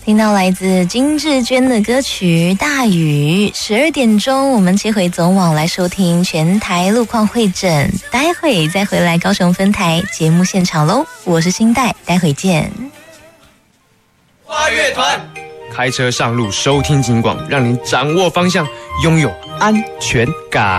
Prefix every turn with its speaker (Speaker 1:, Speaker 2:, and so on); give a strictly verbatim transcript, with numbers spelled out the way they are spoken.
Speaker 1: 听到来自金志娟的歌曲《大雨》。十二点钟，我们切回总网来收听全台路况会诊，待会再回来高雄分台节目现场喽。我是新代，待会见。
Speaker 2: 花乐团，开车上路收听警广，让您掌握方向，拥有安全感。